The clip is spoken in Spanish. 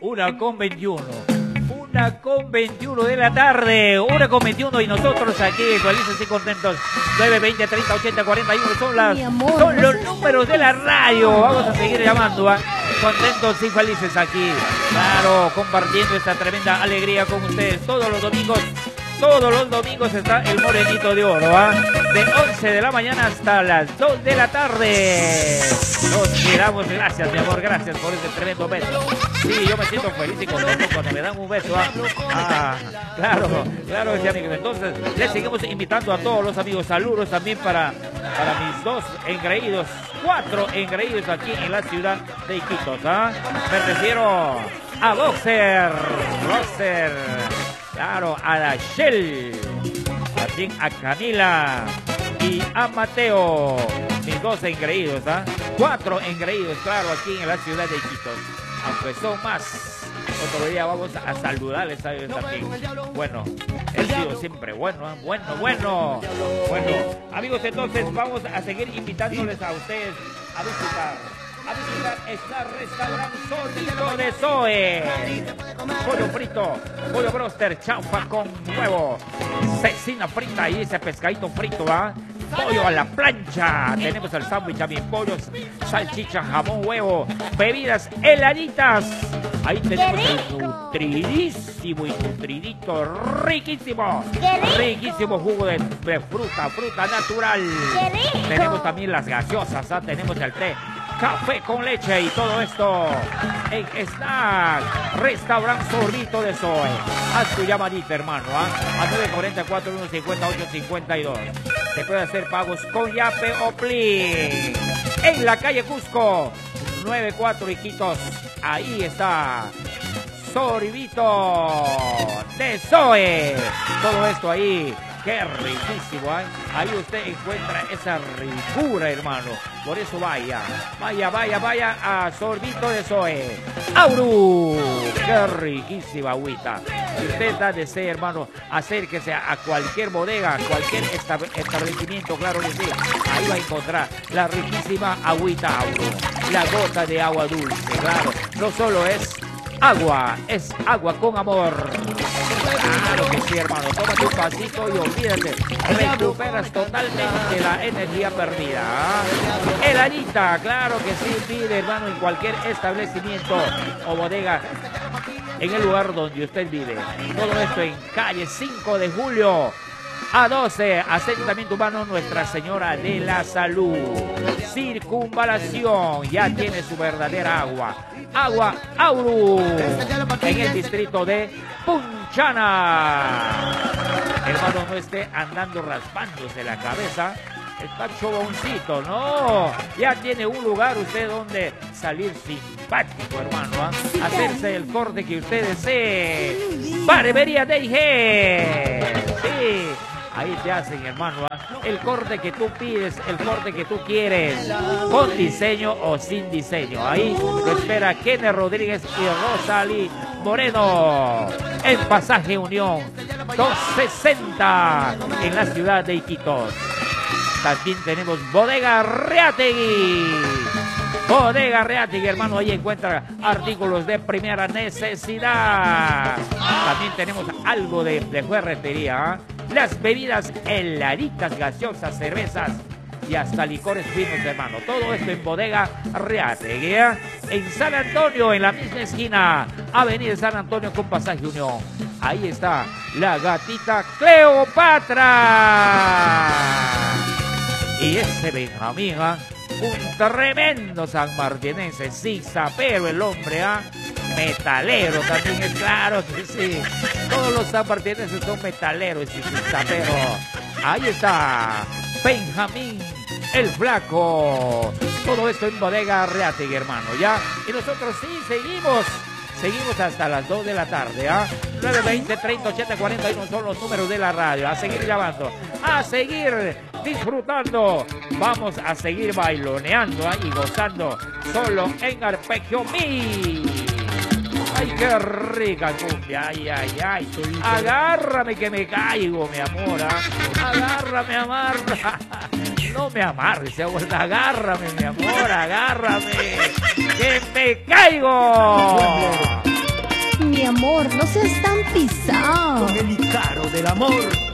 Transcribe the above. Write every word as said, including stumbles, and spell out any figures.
Una con veintiuno. Una con veintiuno de la tarde. Una con veintiuno y nosotros aquí felices y contentos. nueve, veinte, treinta, ochenta, cuarenta y uno son, las, amor, son los números de la radio. Vamos a seguir llamando, ¿eh? Contentos y felices aquí. Claro, compartiendo esta tremenda alegría con ustedes todos los domingos. Todos los domingos está el Morenito de Oro, ¿ah? De once de la mañana hasta las dos de la tarde. Nos quedamos, gracias mi amor, gracias por ese tremendo beso. Sí, yo me siento feliz y contento cuando me dan un beso, ¿ah? Ah, claro, claro, sí, amigos. Entonces, les seguimos invitando a todos los amigos. Saludos también para, para mis dos engreídos, cuatro engreídos aquí en la ciudad de Iquitos, ¿ah? Me refiero a Boxer, Boxer. Claro, a la Shell, también a Camila y a Mateo, mis dos engreídos, ¿ah? Cuatro engreídos, claro, aquí en la ciudad de Iquitos, aunque son más. Otro día vamos a saludarles a ellos también. Bueno, he sido siempre bueno, ¿eh? bueno, bueno, bueno. Amigos, entonces vamos a seguir invitándoles a ustedes a visitar. A visitar esta restaurante Solito de Zoe. Pollo frito, pollo broster, chaufa con huevo, cecina frita y ese pescadito frito, ¿va? Pollo a la plancha. Tenemos el sándwich también, pollos, salchicha, jamón, huevo, bebidas heladitas. Ahí tenemos el nutridísimo y nutridito, riquísimo, riquísimo jugo de, de fruta, fruta natural. Tenemos también las gaseosas, ¿ah? Tenemos el té, café con leche y todo esto en Snack Restaurante Zorrito de Zoe. Haz tu llamadita, hermano, ¿ah? A nueve cuatro cuatro, uno cinco ocho cinco dos. Se puede hacer pagos con Yape o Plin. En la calle Cusco, noventa y cuatro Iquitos. Ahí está Sorbito de Zoe. Todo esto ahí. Qué riquísimo, ¿eh? Ahí usted encuentra esa ricura, hermano. Por eso vaya, vaya, vaya, vaya a Sorbito de Zoe. ¡Auru! ¡Qué riquísima agüita! Si usted da deseo, hermano, acérquese a cualquier bodega, cualquier establecimiento, claro que sí. Ahí va a encontrar la riquísima agüita Auru. La gota de agua dulce, claro. No solo es agua, es agua con amor. Claro que sí, hermano. Tómate un vasito y olvídate. Recuperas totalmente la energía perdida. Heladita, claro que sí. Pide, hermano, en cualquier establecimiento o bodega en el lugar donde usted vive. Todo esto en calle cinco de julio. A doce, asentamiento humano Nuestra Señora de la Salud. Circunvalación, ya tiene su verdadera agua. Agua Auru, en el distrito de Punchana. Hermano, no esté andando raspándose la cabeza. Está choboncito, no. Ya tiene un lugar usted donde salir simpático, hermano, ¿eh? Hacerse el corte que usted desee. Barbería D G. Sí. Ahí te hacen, hermano, ¿eh? El corte que tú pides, el corte que tú quieres, con diseño o sin diseño. Ahí lo espera Kenneth Rodríguez y Rosalí Moreno, en Pasaje Unión doscientos sesenta, en la ciudad de Iquitos. También tenemos Bodega Reategui. Bodega Reategui, hermano, ahí encuentra artículos de primera necesidad. También tenemos algo de, de ferretería, ¿eh? Las bebidas heladitas, gaseosas, cervezas y hasta licores finos, hermano. Todo esto en Bodega Reategui, ¿eh? En San Antonio, en la misma esquina, Avenida San Antonio con Pasaje Unión. Ahí está la gatita Cleopatra. Y ese Benjamín, ¿eh? Un tremendo sanmartinense, sí, zapero el hombre, ¿ah? ¿eh? Metalero también es, claro que sí. Todos los sanmartinenses son metaleros y zaperos. Ahí está Benjamín el Flaco. Todo esto en Bodega Reategui, hermano, ¿ya? Y nosotros sí seguimos. Seguimos hasta las dos de la tarde, ¿ah? ¿eh? nueve veinte, treinta, ochenta, cuarenta y uno son los números de la radio. A seguir llamando, a seguir disfrutando. Vamos a seguir bailoneando, ¿eh? Y gozando solo en Arpegio Mi. Ay, qué rica cumbia, ay, ay, ay. Agárrame que me caigo, mi amor, ¿eh? Agárrame, amarra. No me amarres, agárrame, mi amor, agárrame. ¡Que me caigo! seas tan pisado. Con el Icaro del amor.